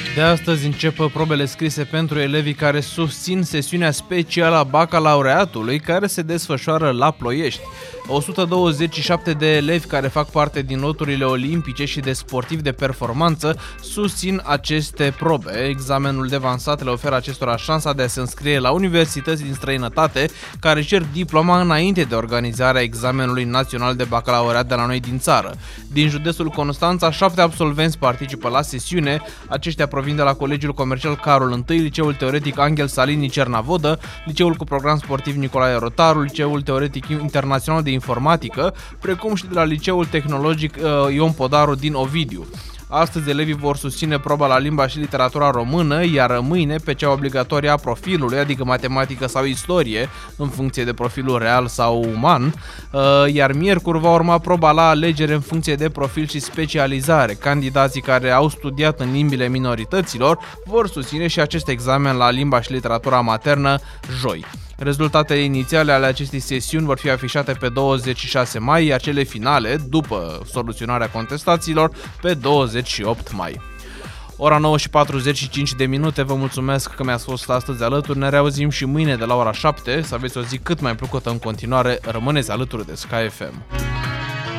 De astăzi încep probele scrise pentru elevii care susțin sesiunea specială a bacalaureatului care se desfășoară la Ploiești. 127 de elevi care fac parte din loturile olimpice și de sportivi de performanță susțin aceste probe. Examenul de avansat le oferă acestora șansa de a se înscrie la universități din străinătate care cer diploma înainte de organizarea examenului național de bacalaureat de la noi din țară. Din județul Constanța, 7 absolvenți participă la sesiune. Aceștia provin de la Colegiul Comercial Carol I, Liceul Teoretic Angel Salini Cernavodă, Liceul cu program sportiv Nicolae Rotaru, Liceul Teoretic Internațional de Informatică, precum și de la Liceul Tehnologic Ion Podaru din Ovidiu. Astăzi elevii vor susține proba la limba și literatura română, iar mâine pe cea obligatorie a profilului, adică matematică sau istorie, în funcție de profilul real sau uman, iar miercuri va urma proba la alegere în funcție de profil și specializare. Candidații care au studiat în limbile minorităților vor susține și acest examen la limba și literatura maternă joi. Rezultatele inițiale ale acestei sesiuni vor fi afișate pe 26 mai, iar cele finale, după soluționarea contestațiilor, pe 28 mai. Ora 9:45, vă mulțumesc că mi-ați fost astăzi alături, ne reauzim și mâine de la ora 7, să aveți o zi cât mai plăcută în continuare, rămâneți alături de Sky FM.